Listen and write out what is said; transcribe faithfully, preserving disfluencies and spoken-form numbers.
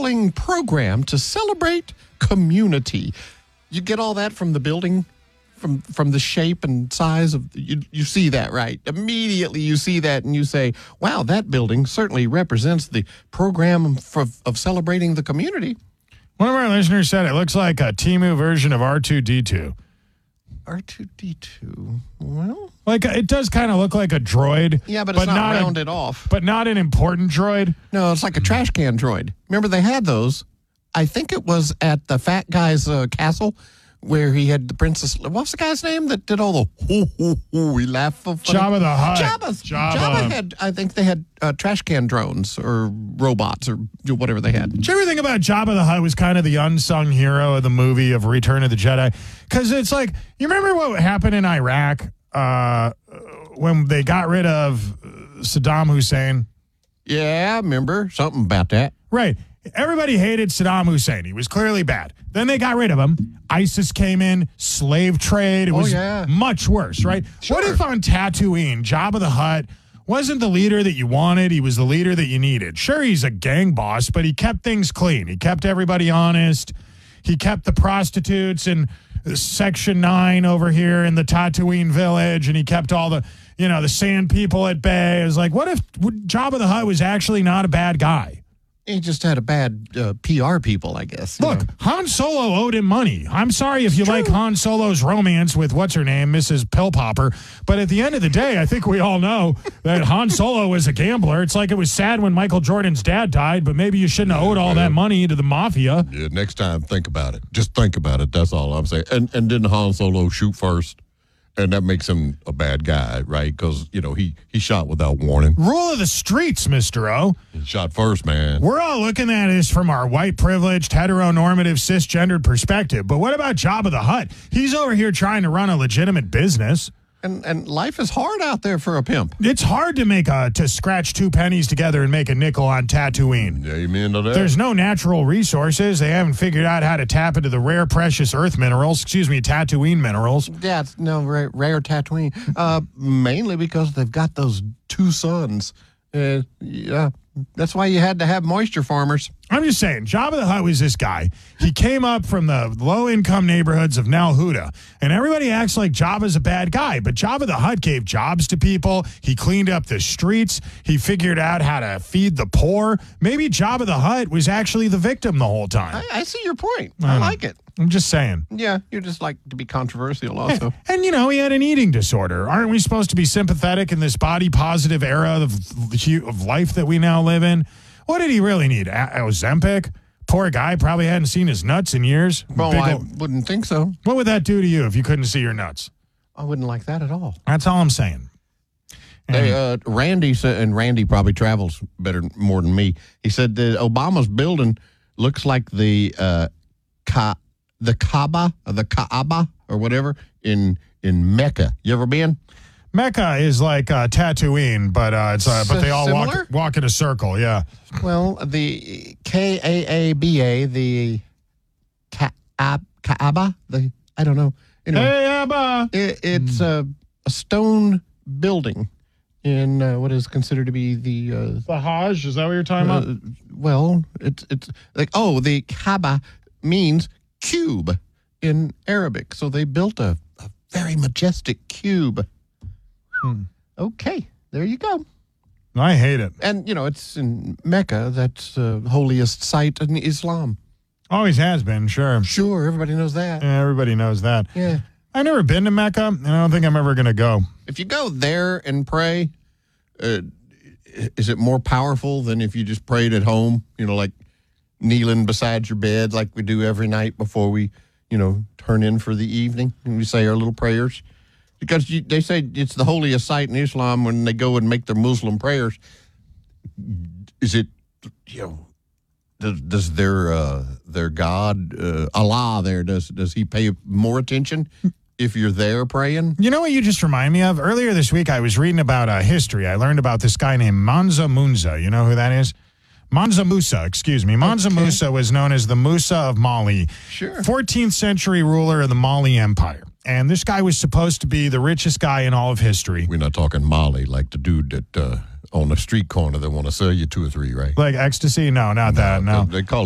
compelling program to celebrate community. You get all that from the building, from from the shape and size of you. You see that, right? Immediately, you see that, and you say, "Wow, that building certainly represents the program for, of celebrating the community." One of our listeners said it looks like a Temu version of R two D two. R two D two. Well, like it does kind of look like a droid. Yeah, but it's but not, not rounded a, off. But not an important droid. No, it's like a trash can droid. Remember, they had those. I think it was at the fat guy's uh, castle where he had the princess. What's the guy's name that did all the hoo hoo hoo? He laughed. Jabba the Hutt. Jabba's, Jabba. Jabba had. I think they had uh, trash can drones or robots or whatever they had. Did you ever think about Jabba the Hutt was kind of the unsung hero of the movie of Return of the Jedi? Because it's like, you remember what happened in Iraq uh, when they got rid of Saddam Hussein? Yeah, I remember something about that. Right. Everybody hated Saddam Hussein. He was clearly bad. Then they got rid of him. ISIS came in, slave trade. It Oh, was yeah. much worse, right? Sure. What if on Tatooine, Jabba the Hutt wasn't the leader that you wanted? He was the leader that you needed. Sure, he's a gang boss, but he kept things clean. He kept everybody honest. He kept the prostitutes in Section nine over here in the Tatooine village, and he kept all the, you know, the sand people at bay. It was like, what if Jabba the Hutt was actually not a bad guy? He just had a bad uh, P R people, I guess. Look, know. Han Solo owed him money. I'm sorry if you True. like Han Solo's romance with what's her name, Missus Pillpopper, but at the end of the day, I think we all know that Han Solo was a gambler. It's like it was sad when Michael Jordan's dad died, but maybe you shouldn't have owed all that money to the mafia. Yeah, next time, think about it. Just think about it. That's all I'm saying. And and didn't Han Solo shoot first? And that makes him a bad guy, right? Because, you know, he, he shot without warning. Rule of the streets, Mister O. He shot first, man. We're all looking at this from our white privileged, heteronormative, cisgendered perspective. But what about Jabba the Hutt? He's over here trying to run a legitimate business. And and life is hard out there for a pimp. It's hard to make a to scratch two pennies together and make a nickel on Tatooine. Amen to that. There's no natural resources. They haven't figured out how to tap into the rare, precious earth minerals. Excuse me, Tatooine minerals. Yeah, it's no rare, rare Tatooine. Uh, mainly because they've got those two suns. Uh, yeah, that's why you had to have moisture farmers. I'm just saying, Jabba the Hutt was this guy. He came up from the low-income neighborhoods of Nal Huda, and everybody acts like Jabba's a bad guy, but Jabba the Hutt gave jobs to people. He cleaned up the streets. He figured out how to feed the poor. Maybe Jabba the Hutt was actually the victim the whole time. I, I see your point. I, I like it. I'm just saying. Yeah, you just like to be controversial also. And, you know, he had an eating disorder. Aren't we supposed to be sympathetic in this body-positive era of, of life that we now live in? What did he really need? A- Ozempic? Poor guy probably hadn't seen his nuts in years. Well, Big I ol- wouldn't think so. What would that do to you if you couldn't see your nuts? I wouldn't like that at all. That's all I'm saying. They, uh, Randy said, and Randy probably travels better, more than me. He said that Obama's building looks like the uh, Ka, the Kaaba, or the Kaaba, or whatever in in Mecca. You ever been? Mecca is like uh, Tatooine, but uh, it's uh, but they all walk Similar? walk in a circle. Yeah. Well, the K A A B A, the Kaab, Kaaba, the I don't know. Anyway, Hey, Abba. it, it's a, a stone building in uh, what is considered to be the uh, The Hajj, is that what you're talking uh, about? well, it's it's like oh, the Kaaba means cube in Arabic, so they built a, a very majestic cube. Hmm. Okay, there you go. I hate it. And, you know, it's in Mecca. That's the holiest site in Islam. Always has been, sure. Sure, everybody knows that. Yeah, everybody knows that. Yeah. I've never been to Mecca, and I don't think I'm ever going to go. If you go there and pray, uh, is it more powerful than if you just prayed at home, you know, like kneeling beside your bed like we do every night before we, you know, turn in for the evening and we say our little prayers? Because you, they say it's the holiest site in Islam when they go and make their Muslim prayers. Is it, you know, does, does their uh, their God, uh, Allah there, does does he pay more attention if you're there praying? You know what you just remind me of? Earlier this week, I was reading about uh, history. I learned about this guy named Mansa Munza. You know who that is? Mansa Musa, excuse me. Mansa Okay. Musa was known as the Musa of Mali. Sure. fourteenth century ruler of the Mali Empire. And this guy was supposed to be the richest guy in all of history. We're not talking Molly, like the dude that uh, on the street corner that want to sell you two or three, right? Like ecstasy? No, not that, no. They, they call it